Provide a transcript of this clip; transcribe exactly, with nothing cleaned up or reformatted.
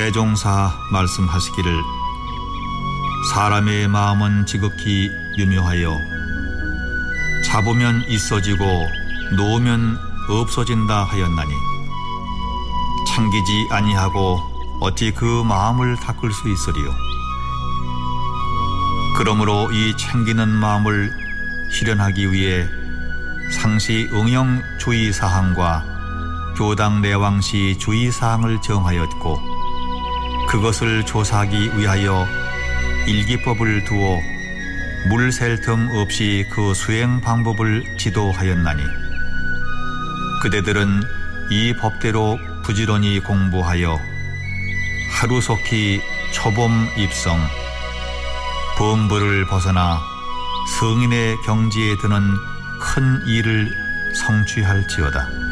세종사 말씀하시기를 사람의 마음은 지극히 유묘하여 잡으면 있어지고 놓으면 없어진다 하였나니 챙기지 아니하고 어찌 그 마음을 닦을 수 있으리요. 그러므로 이 챙기는 마음을 실현하기 위해 상시 응용 주의사항과 교당 내왕시 주의사항을 정하였고 그것을 조사하기 위하여 일기법을 두어 물 셀 틈 없이 그 수행 방법을 지도하였나니 그대들은 이 법대로 부지런히 공부하여 하루속히 초범 입성, 범벌을 벗어나 성인의 경지에 드는 큰 일을 성취할지어다.